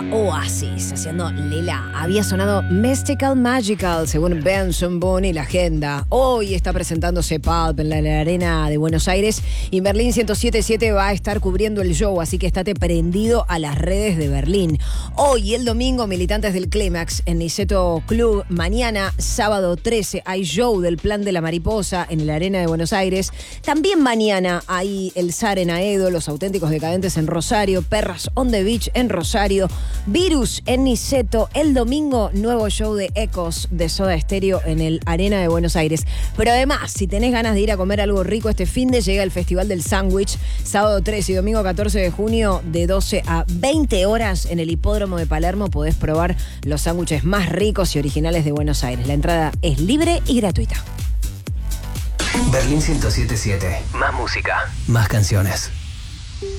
estaba Oasis haciendo Lila. Había sonado Mystical Magical, según Benson Boone y la agenda. Hoy está presentándose Pulp en la Arena de Buenos Aires y Berlín 107.7 va a estar cubriendo el show, así que estate prendido a las redes de Berlín. Hoy, el domingo, militantes del Clímax en Niceto Club. Mañana, sábado 13, hay show del Plan de la Mariposa en la Arena de Buenos Aires. También mañana hay el SAR en Aedo, Los Auténticos Decadentes en Rosario, Perras on the Beach en Rosario, Virus en Niceto. El domingo, nuevo show de Ecos de Soda Stereo en el Arena de Buenos Aires. Pero además, si tenés ganas de ir a comer algo rico este finde, llega el Festival del Sándwich, sábado 13 y domingo 14 de junio, de 12 a 20 horas en el Hipódromo de Palermo. Podés probar los sándwiches más ricos y originales de Buenos Aires. La entrada es libre y gratuita. Berlín 107.7. Más música, más canciones.